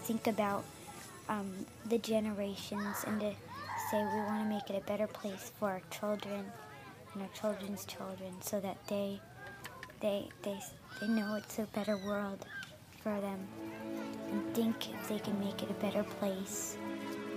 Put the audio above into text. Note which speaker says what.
Speaker 1: think about the generations and to say we want to make it a better place for our children and our children's children, so that they they know it's a better world for them, and think if they can make it a better place.